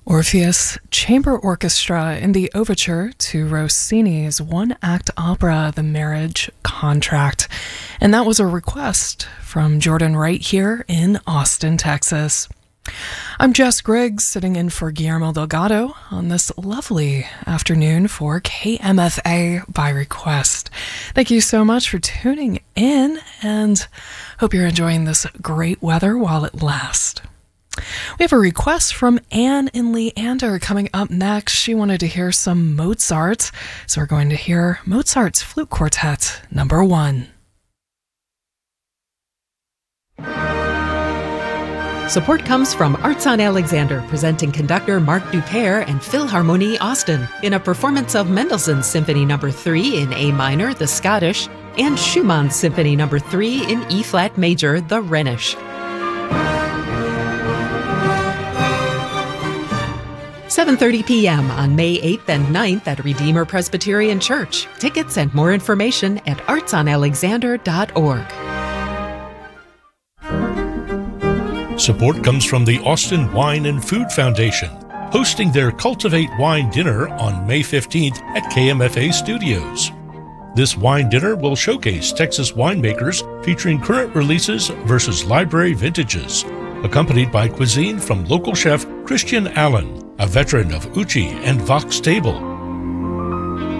Orpheus Chamber Orchestra in the overture to Rossini's one-act opera, The Marriage Contract. And that was a request from Jordan Wright here in Austin, Texas. I'm Jess Griggs, sitting in for Guillermo Delgado on this lovely afternoon for KMFA by request. Thank you so much for tuning in, and hope you're enjoying this great weather while it lasts. We have a request from Anne in Leander coming up next. She wanted to hear some Mozart, so we're going to hear Mozart's Flute Quartet number 1. Support comes from Arts on Alexander, presenting conductor Mark Dupaire and Philharmonie Austin in a performance of Mendelssohn's Symphony No. 3 in A minor, the Scottish, and Schumann's Symphony No. 3 in E-flat major, the Rhenish. 7:30 p.m. on May 8th and 9th at Redeemer Presbyterian Church. Tickets and more information at artsonalexander.org. Support comes from the Austin Wine and Food Foundation, hosting their Cultivate Wine Dinner on May 15th at KMFA Studios. This wine dinner will showcase Texas winemakers featuring current releases versus library vintages, accompanied by cuisine from local chef Christian Allen, a veteran of Uchi and Vox Table.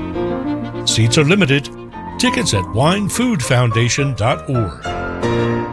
Seats are limited. Tickets at winefoodfoundation.org.